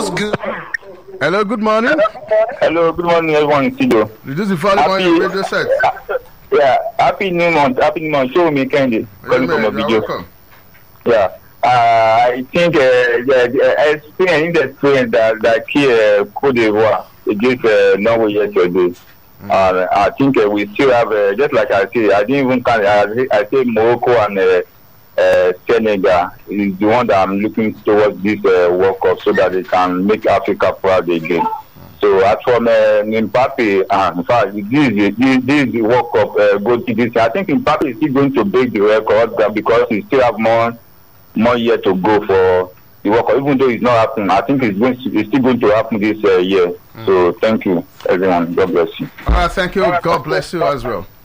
Hello, good morning. Hello, good morning, everyone in studio. Reduce the volume on your radio set. Yeah, happy new month. Show me Kendi. Calling from a video. Welcome. Yeah. I think the experience that Cote d'Ivoire against Norway yesterday. I think we still have, just like I say, I didn't even count. I say Morocco and Senegal is the one that I'm looking towards this World Cup so that they can make Africa proud again. So as from Mbappe, in fact, this is the World Cup go to this. I think Mbappe is still going to break the record because he still have more year to go for the World Cup. Even though it's not happening, I think it's still going to happen this year. So thank you, everyone. God bless you. Thank you. God bless you as well.